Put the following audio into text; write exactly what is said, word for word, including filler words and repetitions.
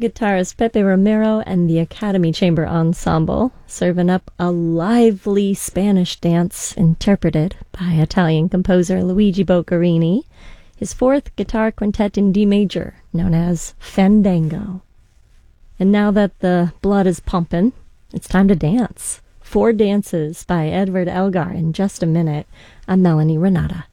guitarist Pepe Romero and the Academy Chamber Ensemble, serving up a lively Spanish dance interpreted by Italian composer Luigi Boccherini, his fourth guitar quintet in D major, known as Fandango. And now that the blood is pumping, it's time to dance. Four Dances by Edward Elgar in just a minute. I'm Melanie Renata.